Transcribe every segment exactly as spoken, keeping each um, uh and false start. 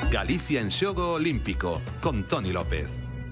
Galicia en xogo olímpico, con Toni López.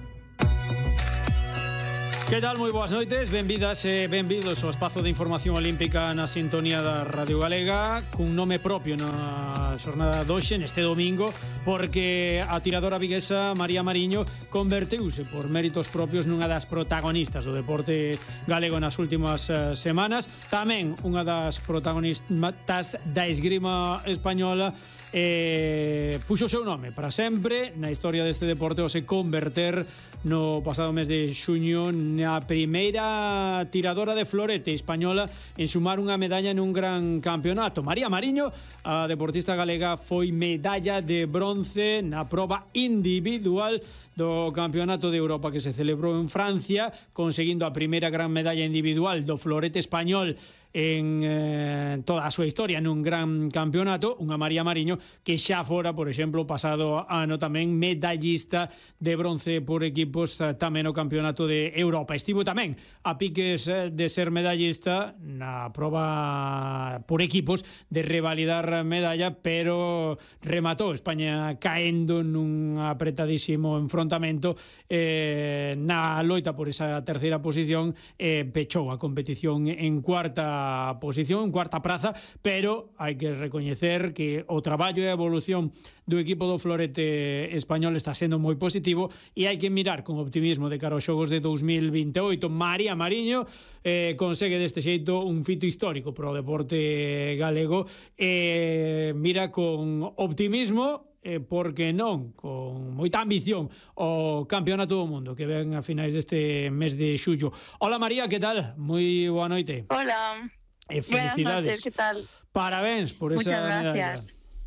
Que tal? Moi boas noites, benvidas e benvidos ao espazo de información olímpica na sintonía da Radio Galega, cun nome propio na xornada doxe, neste domingo, porque a tiradora viguesa María Mariño converteuse por méritos propios nunha das protagonistas do deporte galego nas últimas uh, semanas, tamén unha das protagonistas da esgrima española. Eh, puxo o seu nome para sempre na historia deste deporte ao se converter no pasado mes de xuño na primeira tiradora de florete española en sumar unha medalla nun gran campeonato. María Mariño, a deportista galega, foi medalla de bronce na proba individual do Campeonato de Europa que se celebrou en Francia, conseguindo a primeira gran medalla individual do florete español en eh, toda a súa historia nun gran campeonato. Unha María Mariño que xa fora, por exemplo, pasado ano tamén medallista de bronce por equipos tamén no Campeonato de Europa. Estivo tamén a piques de ser medallista na proba por equipos de revalidar medalla, pero rematou España caendo nun apretadísimo enfrontamento eh, na loita por esa terceira posición, eh, pechou a competición en cuarta posición, en cuarta praza, pero hai que recoñecer que o traballo e a evolución do equipo do florete español está sendo moi positivo e hai que mirar con optimismo de cara aos xogos de dos mil vinte e oito. María Mariño eh, consegue deste xeito un fito histórico para o deporte galego e eh, mira con optimismo, eh, porque non con moita ambición o Campeonato do Mundo que ven a finais deste mes de xullo. Hola María, que tal? Moi boa noite. Hola. E felicidades. Buenas noches, que tal? Parabéns por esa Muchas medalla. gracias.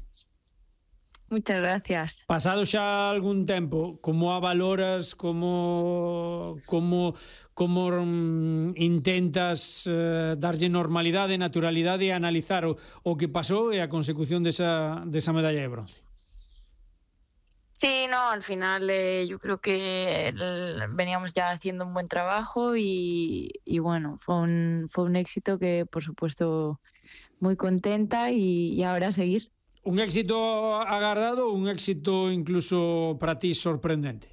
Muchas gracias. Pasado xa algún tempo, como a valoras, como como como um, intentas uh, darlle normalidade, naturalidade e analizar o, o que pasou e a consecución desa desa medalla de bronce? Sí, no, al final eh, yo creo que el, veníamos ya haciendo un buen trabajo y, y bueno, fue un, fue un éxito que por supuesto muy contenta y, y ahora a seguir. Un éxito agardado ou un éxito incluso para ti sorprendente?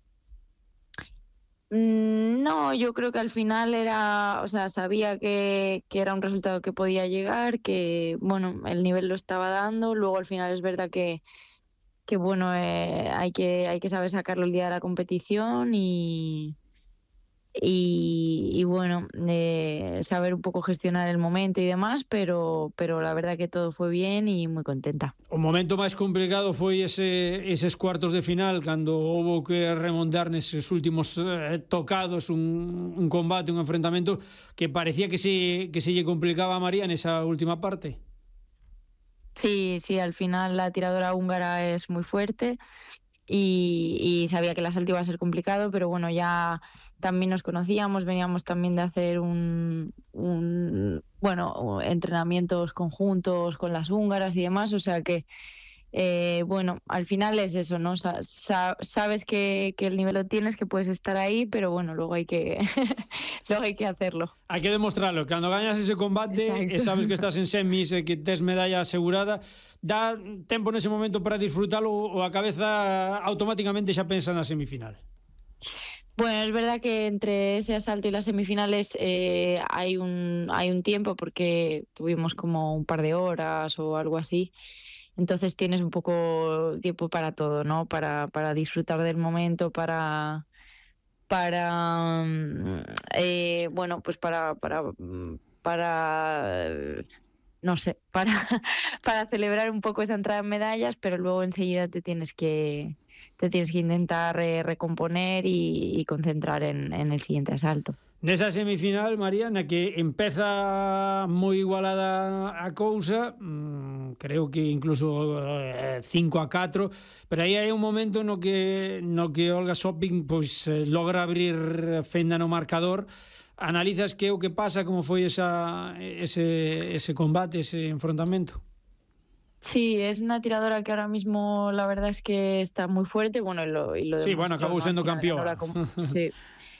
Mm, no, yo creo que al final era, o sea, sabía que, que era un resultado que podía llegar, que bueno, el nivel lo estaba dando, luego al final es verdad que que bueno, eh, hay que hay que saber sacarlo el día de la competición y y, y bueno, eh, saber un poco gestionar el momento y demás, pero pero la verdad que todo fue bien y muy contenta. O momento máis complicado foi ese eses cuartos de final cando houbo que remontar neses últimos eh, tocados un, un combate, un enfrentamento que parecía que se que se lle complicaba a María nesa última parte. Sí, sí, al final la tiradora húngara es muy fuerte y, y sabía que el asalto iba a ser complicado, pero bueno, ya también nos conocíamos, veníamos también de hacer un, un bueno, entrenamientos conjuntos con las húngaras y demás, o sea que Eh, bueno, al final es eso, ¿no? Sa- sa- sabes que, que el nivel lo tienes, que puedes estar ahí, pero bueno, luego hay que luego hay que hacerlo. Hai que demostrarlo. Cando gañas ese combate Exacto. e sabes que estás en semis e que tes medalla asegurada, dá tempo nese momento para disfrutalo ou a cabeza automáticamente xa pensa na semifinal? Bueno, es verdad que entre ese asalto y las semifinales eh, hay un hay un tiempo porque tuvimos como un par de horas o algo así. Entonces tienes un poco tiempo para todo, ¿no? Para, para disfrutar del momento, para, para eh, bueno, pues para, para, para no sé, para, para celebrar un poco esa entrada en medallas, pero luego enseguida te tienes que, te tienes que intentar eh, recomponer y, y concentrar en, en el siguiente asalto. Nesa semifinal, María, na que empeza moi igualada a cousa, mmm, creo que incluso eh, cinco a catro, pero aí hai un momento no que no que Olga Shopping pois eh, logra abrir fenda no marcador. Analizas que o que pasa, como foi esa ese ese combate, ese enfrontamento? Sí, es una tiradora que ahora mismo la verdad es que está muy fuerte, bueno, y lo, y lo sí, bueno, acabou sendo campeona. Sí.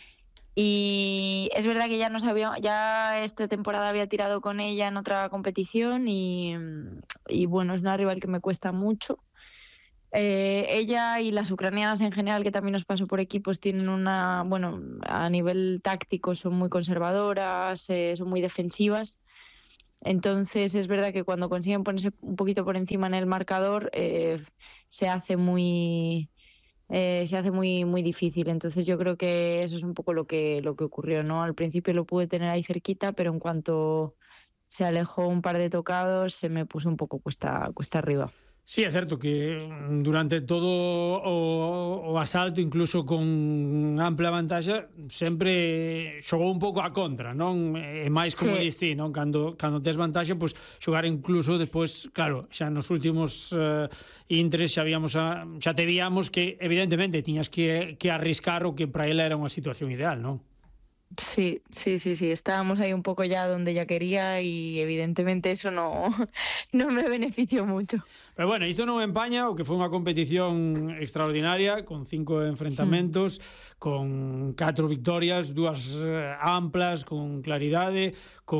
Y es verdad que ya nos había, ya esta temporada había tirado con ella en otra competición y, y bueno, es una rival que me cuesta mucho. Eh, ella y las ucranianas en general, que también nos pasó por equipos, tienen una, bueno, a nivel táctico son muy conservadoras, eh, son muy defensivas. Entonces es verdad que cuando consiguen ponerse un poquito por encima en el marcador, eh, se hace muy eh, se hace muy muy difícil. Entonces yo creo que eso es un poco lo que lo que ocurrió, ¿no? Al principio lo pude tener ahí cerquita, pero en cuanto se alejó un par de tocados, se me puso un poco cuesta cuesta arriba. Sí, é certo que durante todo o, o asalto, incluso con ampla vantaxe, sempre xogou un pouco a contra, non? E máis como Sí. diste, non? Cando, cando tes vantaxe, pois xogar incluso despois, claro, xa nos últimos uh, intres xa víamos a, xa te víamos que evidentemente tiñas que, que arriscar o que para ela era unha situación ideal, non? Sí, sí, sí, sí, estábamos ahí un poco ya donde ella quería y evidentemente eso no, no me benefició mucho. Pero bueno, isto non empaña o que foi unha competición extraordinaria, con cinco enfrentamentos, mm. con catro victorias, dúas eh, amplas, con claridade,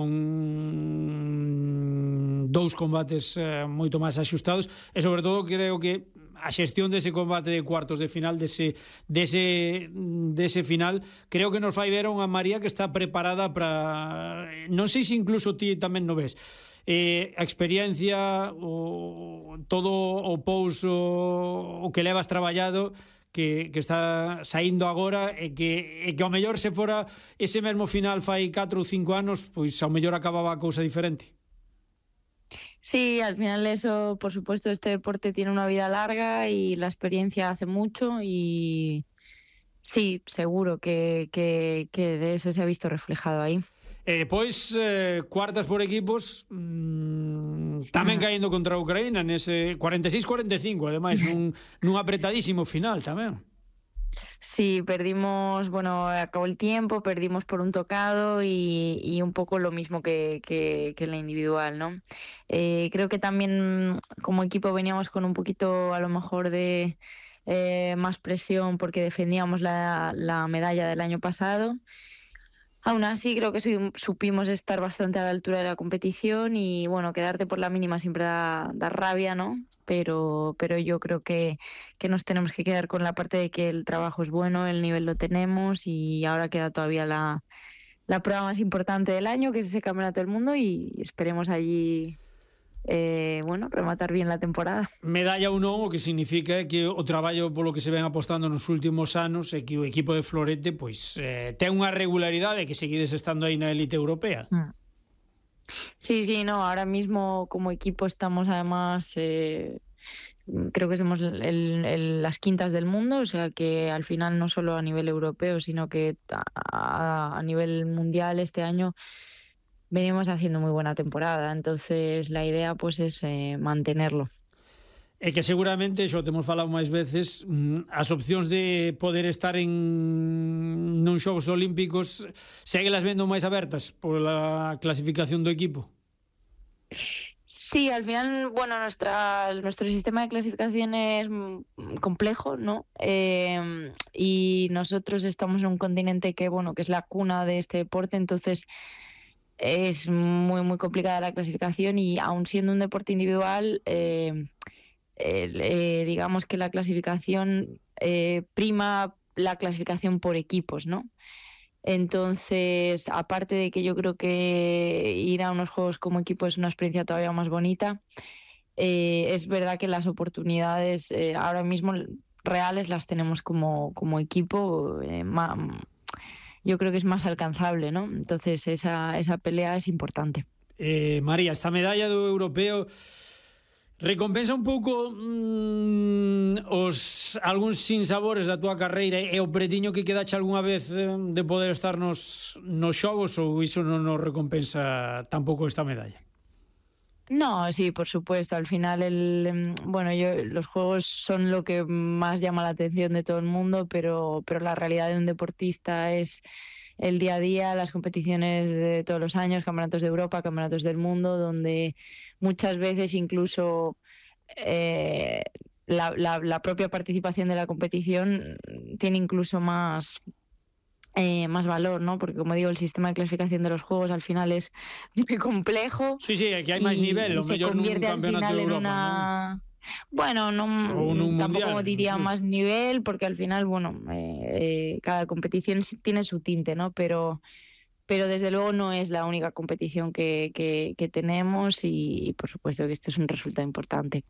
con dous combates eh, moito máis axustados, e sobre todo creo que a xestión dese combate de cuartos de final, dese, dese, dese final, creo que nos fai ver a unha María que está preparada para... Non sei se incluso ti tamén no ves. Eh, a experiencia, o, todo o pouso, o que levas traballado, que, que está saindo agora, e que, e que ao mellor se fora ese mesmo final fai catro ou cinco anos, pois ao mellor acababa a cousa diferente. Sí, al final eso, por supuesto, este deporte tiene una vida larga y la experiencia hace mucho y sí, seguro que, que, que de eso se ha visto reflejado ahí. E pois, eh, cuartas por equipos, mmm, tamén caendo contra a Ucraína nese cuarenta e seis cuarenta e cinco, ademais, nun, nun apretadísimo final tamén. Sí, perdimos, bueno, acabó el tiempo, perdimos por un tocado y, y un poco lo mismo que, que, que en la individual, ¿no? Eh, creo que también como equipo veníamos con un poquito a lo mejor de eh, más presión porque defendíamos la, la medalla del año pasado. Aún así creo que supimos estar bastante a la altura de la competición y bueno, quedarte por la mínima siempre da, da rabia, ¿no? Pero, pero yo creo que, que nos tenemos que quedar con la parte de que el trabajo es bueno, el nivel lo tenemos y ahora queda todavía la, la prueba más importante del año, que es ese Campeonato del Mundo, y esperemos allí eh, bueno, rematar bien la temporada. Medalla ou non, o que significa que o traballo polo que se ven apostando nos últimos anos é que o equipo de Florete pois eh, ten unha regularidade que seguides estando aí na élite europea. Sí, sí, no, ahora mismo como equipo estamos además, eh, creo que somos el, el, las quintas del mundo, o sea que al final no solo a nivel europeo, sino que a, a nivel mundial este año venimos haciendo muy buena temporada, entonces la idea pues es eh, mantenerlo. E que seguramente, xo temos falado máis veces, as opcións de poder estar en non xogos olímpicos segue las vendo máis abertas pola clasificación do equipo. Sí, al final, bueno, nuestra, nuestro sistema de clasificación es complejo, ¿no? Eh, y nosotros estamos en un continente que, bueno, que es la cuna de este deporte, entonces es muy, muy complicada la clasificación y aun siendo un deporte individual, eh, eh, eh, digamos que la clasificación eh, prima la clasificación por equipos, ¿no? Entonces, aparte de que yo creo que ir a unos juegos como equipo es una experiencia todavía más bonita, eh, es verdad que las oportunidades eh, ahora mismo reales las tenemos como, como equipo, eh, más, yo creo que es más alcanzable, ¿no? Entonces esa, esa pelea es importante. Eh, María, esta medalla do europeo recompensa un pouco mmm, os algúns sinsabores da túa carreira e o pretiño que quedache algunha vez de poder estar nos, nos xogos, ou iso non nos recompensa tampouco esta medalla? No, sí, por supuesto. Al final, el, bueno, yo, los juegos son lo que más llama la atención de todo el mundo, pero, pero la realidad de un deportista es el día a día, las competiciones de todos los años, campeonatos de Europa, campeonatos del mundo, donde muchas veces incluso eh, la, la, la propia participación de la competición tiene incluso más... Eh, más valor, ¿no? Porque como digo, el sistema de clasificación de los juegos al final es muy complejo. Sí, sí, aquí hay más nivel, lo se mejor convierte un al campeonato final de Europa, en una... ¿no? Bueno, no, O en un tampoco mundial, diría incluso. más nivel, porque al final, bueno, eh, eh, cada competición sí tiene su tinte, ¿no? Pero, pero desde luego no es la única competición que, que, que tenemos y, y por supuesto que esto es un resultado importante.